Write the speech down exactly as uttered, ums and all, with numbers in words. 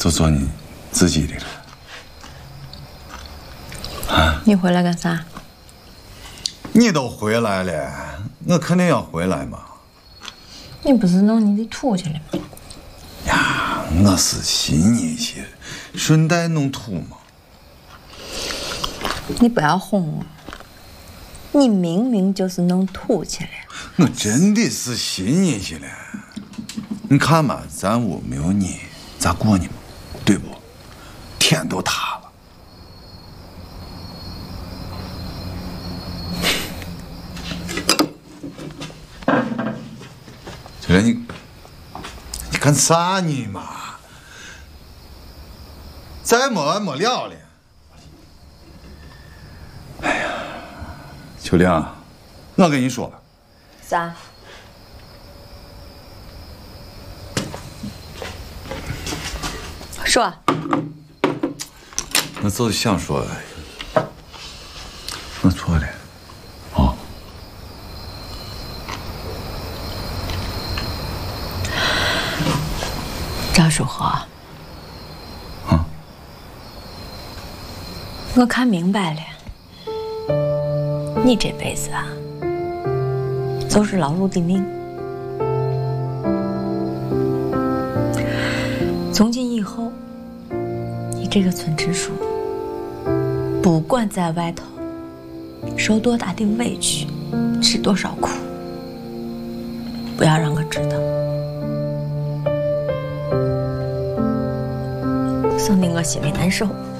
就做你自己的了。啊！ 你回来干啥？ 你都回来了，我肯定要回来嘛。 你不是弄你的土去了吗？ 呀，我是新一些，顺带弄土嘛。 你不要哄我，你明明就是弄土去了。 我真的是新一些了。你看嘛，咱屋没有你，咋过呢嘛？对不？天都塌了。秋莲，你你干啥呢嘛？再没完没了了。哎呀，秋莲，我跟你说。 啥？说。 我就是想说，我错了，啊。 赵书和， 啊， 我看明白了，你这辈子啊，就是劳碌的命。从今以后，你这个村支书，不管在外头受多大的委屈，吃多少苦，不要让我知道，省得我心里难受。